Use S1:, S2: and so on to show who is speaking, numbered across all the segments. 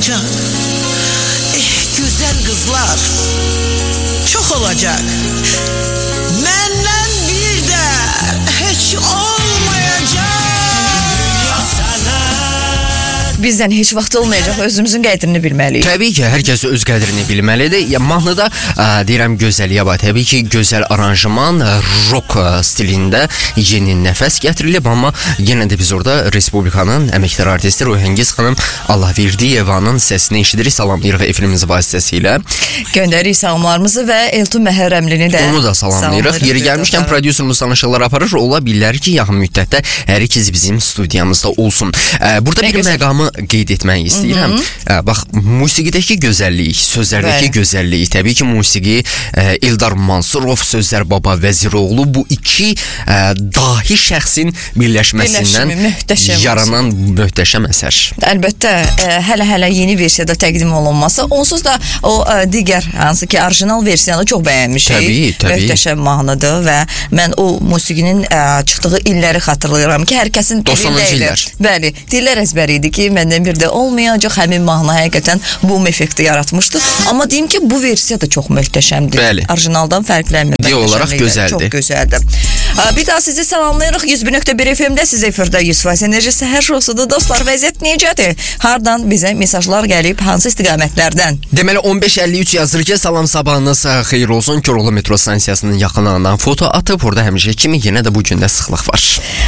S1: olacak. Güzel kızlar çok olacak. Benden bir de hiç olmayacak.
S2: Bizdən heç vaxt olmayacaq, özümüzün qədrini bilməliyik.
S3: Təbii ki, hər kəs öz qədrini bilməlidir. Ya, mahnıda deyirəm gözəlliyə bax. Təbii ki, gözəl aranjman, rock stilində yeni nəfəs gətirilib, amma yenə də biz orada Respublikanın əməkdar artisti Röyhəngiz xanım Allahverdiyevanın səsini eşidirik, salamlayırıq efirimiz vasitəsilə.
S2: Göndəririk salamlarımızı və Elton Məhərrəmlini də
S3: onu da salamlayırıq. Yeri gəlmişkən prodüserimiz danışıqlar aparır. Ola bilər ki, yaxın müddətdə hər ikisi bizim studiyamızda olsun. Burada bir məqamı qeyd etmək istəyirəm. Bax, musiqidəki gözəllik, sözlərdəki gözəllik, təbii ki, musiqi Eldar Mansurov, sözlər Baba Vəziroğlu, bu iki dahi şəxsin birləşməsindən yaranan möhtəşəm əsər.
S2: Əlbəttə, hələ yeni versiyada təqdim olunması, onsuz da o digər, hansı ki, orijinal versiyanı çox bəyənmişik.
S3: Təbii.
S2: Möhtəşəm mahnıdır və mən o musiqinin çıxdığı illəri xatırlayıram ki, hər kəsin dilində idi. Bəli, dillər əzbəri idi ki, məndən bir də olmayacaq, həmin mahnı həqiqətən boom effekti yaratmışdı. Amma deyim ki, bu versiya da çox möhtəşəmdir.
S3: Bəli.
S2: Orijinaldan fərqlənmir.
S3: Deyə olaraq gözəldir.
S2: Çox gözəldir. Bir daha sizi salamlayırıq. 101.1 FM-də siz efirdə 100% enerji səhər şosudur. Dostlar, vəziyyət necədir? Hardan bizə mesajlar gəlib, hansı istiqamətlərdən?
S3: Deməli, 1553 yazır ki, salam sabahınız xeyir olsun. Koroğlu metro stansiyasının yaxınlığından foto atıb, orada həmişə kimi yenə də bu gündə sıxlıq var.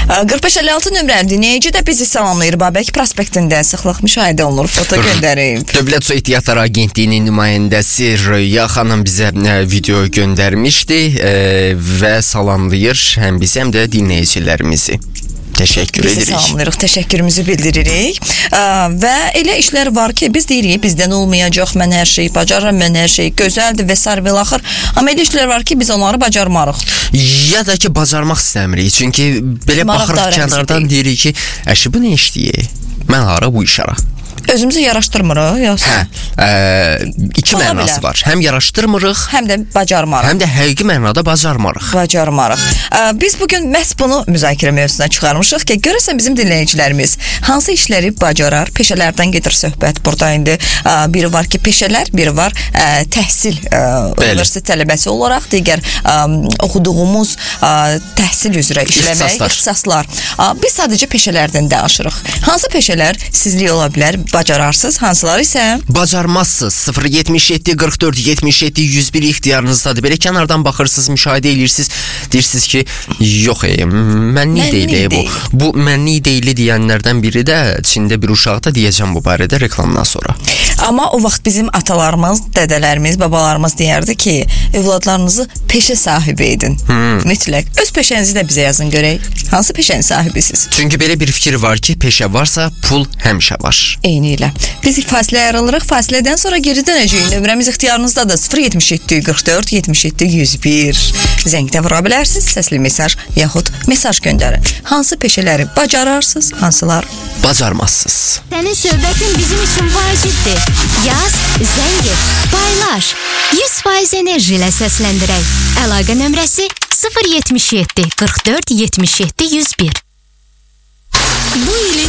S3: 4556 nömrəli dinləyici də bizi salamlayır. Babək prospektində sıxlıq müşahidə olunur, foto göndərib. Dövlət Su Ehtiyatları Agentliyinin nümayəndəsi Röya xanım bizə video göndərmişdi və salamlayır həm bizi, həm də dinləyicilərimizi. Təşəkkür edirik.
S2: Bizi salamlayırıq, təşəkkürümüzü bildiririk. Və elə işlər var ki, biz deyirik, bizdən olmayacaq, mən hər şeyi bacarıram, mən hər şey gözəldir və sarvilaxır. Amma elə işlər var ki, biz onları bacarmarıq.
S3: Ya da ki, bacarmaq istəmirik. Çünki belə baxırıq kənardan deyirik ki, əşi bu nə işləyir? Mən hara bu işara?
S2: Özümüzü yaraşdırmırıq, yoxsa?
S3: İki mənası var. Həm yaraşdırmırıq,
S2: həm də bacarmarıq.
S3: Həm də həqiqi mənada bacarmarıq.
S2: Biz bugün məhz bunu müzakirə mövzusuna çıxarmışıq ki, görəsən bizim dinləyicilərimiz hansı işləri bacarar, peşələrdən gedir söhbət burada indi. Biri var ki, peşələr, biri var təhsil, universitet tələbəsi olaraq, digər oxuduğumuz təhsil üzrə işləmək, ixtisaslar. Biz sadəcə peşələrdən danışırıq. Hansı peşələr sizlik ola bilər? Bacararsınız, hansıları isə?
S3: Bacarmazsınız. 077 44 77 101 ixtiyarınızdadır. Belə kənardan baxırsınız, müşahidə edirsiniz, deyirsiniz ki, yox mənlik deyil bu. Bu mənlik deyil deyənlərdən biri də Çində bir uşaqda deyəcəm bu barədə reklamdan sonra.
S2: Amma o vaxt bizim atalarımız, dədələrimiz, babalarımız deyərdi ki, evladlarınızı peşə sahibi edin. Mütləq. Öz peşənizi də bizə yazın görək. Hansı peşənin sahibisiz?
S3: Çünki belə bir fikir var ki, peşə varsa pul həmişə var.
S2: Eyni ilə. Biz fasiləyə ayrılırıq. Fasilədən sonra geri dönəcəyik. Nömrəmiz ixtiyarınızdadır. 077 44 77 101. Zəngdə vura bilərsiniz, səsli mesaj yaxud mesaj göndərin. Hansı peşələri bacararsınız, hansılar
S3: bacarmazsınız?
S4: Sənin söhbətin bizim üçün vacibdir. Yaz, zəng et, paylaş. 100% enerji ilə səsləndirək. Əlaqə nömrəsi 077 44 77 101.
S5: Bu ilin